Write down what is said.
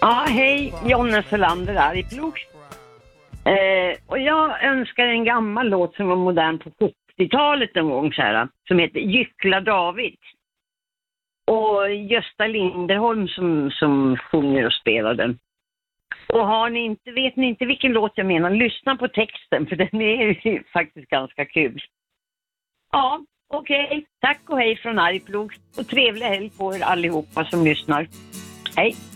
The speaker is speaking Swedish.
Ja, hej, Jonna Selander, Arjeplog. Och jag önskar en gammal låt som var modern på 70-talet en gång, kära, som heter Gyckla David. Och Gösta Linderholm som sjunger och spelar den. Och vet ni inte vilken låt jag menar, lyssna på texten, för den är ju faktiskt ganska kul. Ja, okej. Tack och hej från Arjeplog. Och trevlig helg på er allihopa som lyssnar. Hej!